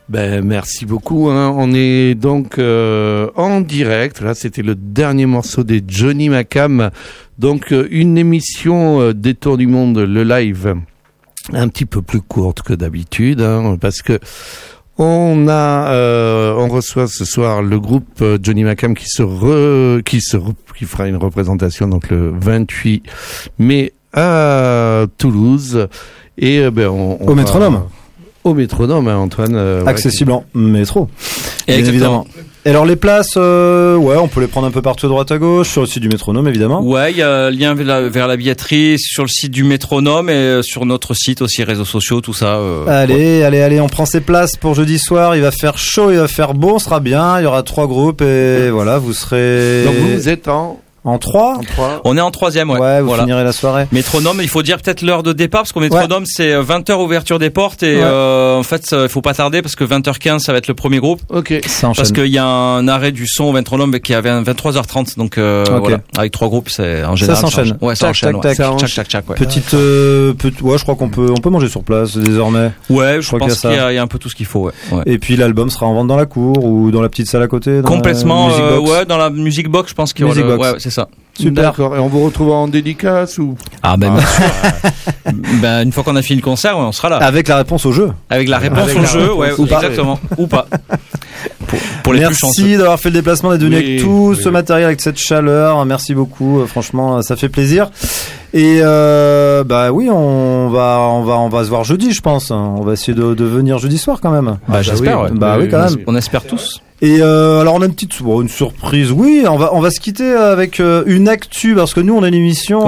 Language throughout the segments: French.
Ben, merci beaucoup. On est donc en direct. Là, c'était le dernier morceau des Johnny Macam. Donc, une émission Détour du Monde, le live, un petit peu plus courte que d'habitude, parce que on reçoit ce soir le groupe Johnny Macam qui fera une représentation donc le 28 mai à Toulouse et au Métronome. Au Métronome, Antoine. Accessible en métro. Évidemment. Et alors les places, on peut les prendre un peu partout à droite à gauche, sur le site du Métronome évidemment. Ouais, il y a un lien vers la billetterie sur le site du Métronome et sur notre site aussi, réseaux sociaux, tout ça. Allez, on prend ses places pour jeudi soir, il va faire chaud, il va faire beau, on sera bien, il y aura 3 groupes et voilà, vous serez... Donc vous êtes en 3 ? On est en 3e, ouais. Ouais, vous finirez la soirée. Métronome, il faut dire peut-être l'heure de départ, parce qu'au Métronome, c'est 20h ouverture des portes, et en fait, il faut pas tarder, parce que 20h15, ça va être le premier groupe. Ok. Parce qu'il y a un arrêt du son au Métronome qui est à 23h30, donc voilà. Avec 3 groupes, c'est en général. Ça s'enchaîne. Ouais, ça enchaîne. Tac. Petite, je crois qu'on peut manger sur place désormais. Ouais, je pense qu'il y a un peu tout ce qu'il faut, ouais. Et puis l'album sera en vente dans la cour ou dans la petite salle à côté. Complètement, dans la music box, je pense qu'il y aura ouais, c'est ça. Super. D'accord. Et on vous retrouve en dédicace ou? Ah bien sûr. Une fois qu'on a fini le concert, on sera là. Avec la réponse au jeu. Avec la réponse au jeu, ouais, exactement. Ou pas. Pour les plus chanceux. Merci d'avoir fait le déplacement, d'être venu avec tout ce matériel, avec cette chaleur. Merci beaucoup. Franchement, ça fait plaisir. Et on va se voir jeudi, je pense. On va essayer de venir jeudi soir quand même. J'espère. Oui, quand même. On espère tous. Et alors on a une surprise. Oui, on va se quitter avec une actu parce que nous on a une émission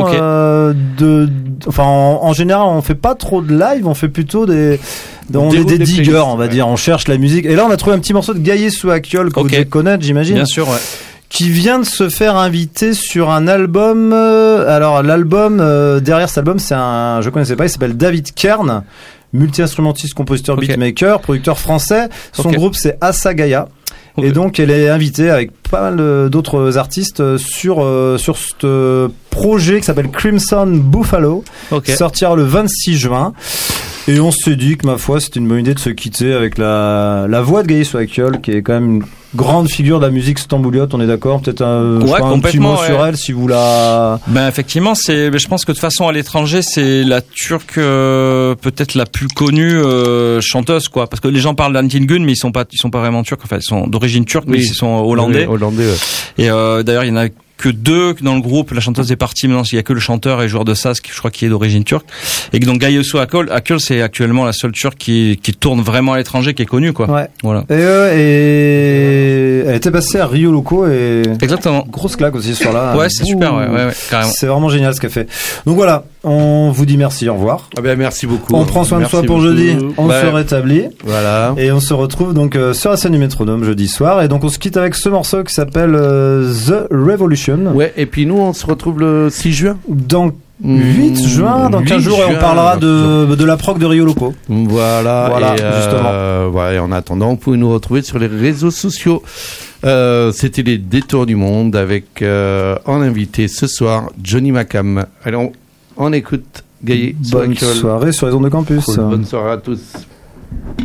en général on fait pas trop de live, on fait plutôt on est des diggers, on va dire, on cherche la musique. Et là on a trouvé un petit morceau de Gaillé sous Acciol que vous devez connaître, j'imagine. Bien sûr, ouais. Qui vient de se faire inviter sur un album. Alors l'album derrière cet album, je connaissais pas, il s'appelle David Kern, multi-instrumentiste, compositeur, beatmaker, producteur français. Son groupe c'est Asagaya. Okay. Et donc elle est invitée avec pas mal d'autres artistes sur ce projet qui s'appelle Crimson Buffalo, qui sortira le 26 juin. Et on s'est dit que ma foi c'était une bonne idée de se quitter avec la voix de Gaillé sous Acciol, qui est quand même une grande figure de la musique stambouliote, on est d'accord? Peut-être un petit mot sur elle si vous la... effectivement, je pense que de toute façon à l'étranger c'est la turque peut-être la plus connue chanteuse, quoi, parce que les gens parlent d'Antin-Gun mais ils sont pas vraiment turcs, enfin ils sont d'origine turque mais ils sont hollandais. Et d'ailleurs il y en a que 2 dans le groupe, la chanteuse est partie, maintenant il y a que le chanteur et joueur de saz je crois qui est d'origine turque, et donc Gaillé sous Acciol c'est actuellement la seule turque qui tourne vraiment à l'étranger, qui est connue, quoi. Ouais. Voilà. Et elle était passée à Rio Loco et exactement, grosse claque aussi ce soir-là. Ouais, c'est super, ouais, carrément. C'est vraiment génial ce qu'elle fait. Donc voilà, on vous dit merci, au revoir. Merci beaucoup. On prend soin de soi pour jeudi, on se rétablit. Voilà. Et on se retrouve donc sur la scène du Métronome jeudi soir, et donc on se quitte avec ce morceau qui s'appelle The Revolution. Ouais, et puis nous on se retrouve le 6 juin. Donc 8 juin, dans 15 jours, et on parlera de la prog de Rio Loco. Voilà, et justement. Et en attendant, vous pouvez nous retrouver sur les réseaux sociaux. C'était les Détours du Monde avec en invité ce soir Johnny Macam. Allez, on écoute Gaillé. Bonne soirée sur les ondes de campus. Cool. Bonne soirée à tous.